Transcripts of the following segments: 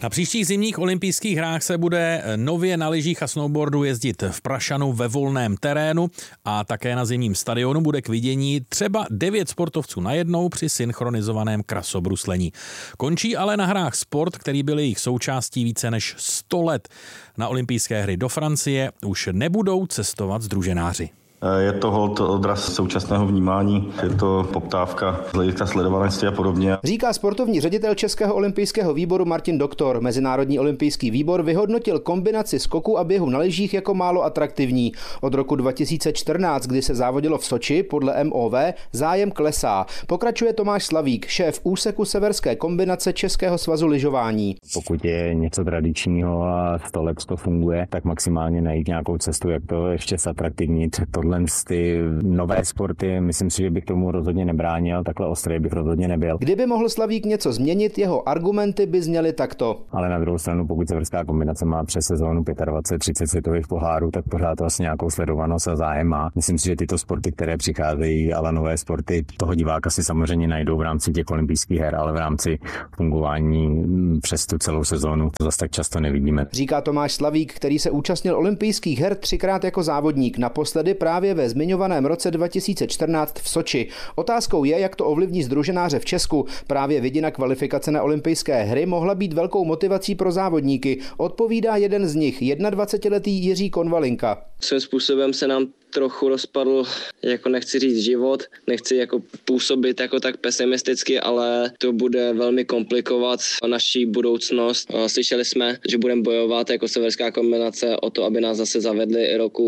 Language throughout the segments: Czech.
Na příštích zimních olympijských hrách se bude nově na lyžích a snowboardu jezdit v Prašanu ve volném terénu a také na zimním stadionu bude k vidění třeba 9 sportovců najednou při synchronizovaném krasobruslení. Končí ale na hrách sport, který byl jejich součástí více než 100 let. Na olympijské hry do Francie už nebudou cestovat sdruženáři. Je to holt odraz současného vnímání, je to poptávka z hlediska sledovanosti a podobně. Říká sportovní ředitel Českého olympijského výboru Martin Doktor. Mezinárodní olympijský výbor vyhodnotil kombinaci skoku a běhu na lyžích jako málo atraktivní. Od roku 2014, kdy se závodilo v Soči, podle MOV zájem klesá. Pokračuje Tomáš Slavík, šéf úseku severské kombinace Českého svazu lyžování. Pokud je něco tradičního a 100 let to funguje, tak maximálně najít nějakou cestu, jak to ještě zatraktivnit. Ty nové sporty, myslím si, že bych tomu rozhodně nebránil, takhle ostrý bych rozhodně nebyl. Kdyby mohl Slavík něco změnit, jeho argumenty by zněly takto. Ale na druhou stranu, pokud severská kombinace má přes sezónu 25-30 světových pohárů, tak pořád vlastně nějakou sledovanost a zájem má. Myslím si, že tyto sporty, které přicházejí, ale nové sporty, toho diváka si samozřejmě najdou v rámci těch olympijských her, ale v rámci fungování přes tu celou sezónu to zase tak často nevidíme. Říká Tomáš Slavík, který se účastnil olympijských her 3krát jako závodník, naposledy právě ve zmiňovaném roce 2014 v Soči. Otázkou je, jak to ovlivní sdruženáře v Česku. Právě vidina kvalifikace na olympijské hry mohla být velkou motivací pro závodníky. Odpovídá jeden z nich, 21letý Jiří Konvalinka. Svým způsobem se nám trochu rozpadl, jako nechci říct život, nechci jako působit jako tak pesimisticky, ale to bude velmi komplikovat naší budoucnost. Slyšeli jsme, že budeme bojovat jako severská kombinace o to, aby nás zase zavedli roku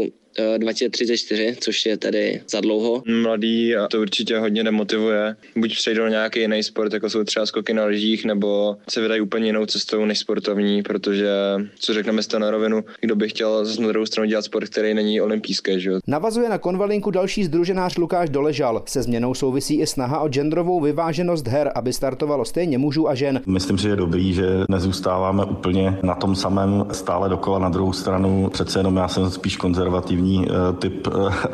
2034, což je tedy za dlouho. Mladý a to určitě hodně demotivuje. Buď přejdou na nějaký jiný sport, jako jsou třeba skoky na lyžích, nebo se vydají úplně jinou cestou než sportovní, protože, co řekneme si to na rovinu, kdo by chtěl zase na druhou stranu dělat sport, který není olympijský, že jo. Navazuje na Konvalinku další sdruženář Lukáš Doležal. Se změnou souvisí i snaha o genderovou vyváženost her, aby startovalo stejně mužů a žen. Myslím si, že je dobrý, že nezůstáváme úplně na tom samém stále dokola. Na druhou stranu přece jenom já jsem spíš konzervativní typ,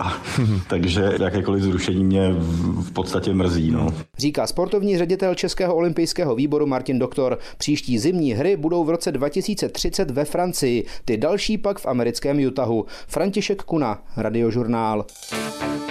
takže jakékoliv zrušení mě v podstatě mrzí. No. Říká sportovní ředitel Českého olympijského výboru Martin Doktor. Příští zimní hry budou v roce 2030 ve Francii, ty další pak v americkém Utahu. František Kuna, Radiožurnál.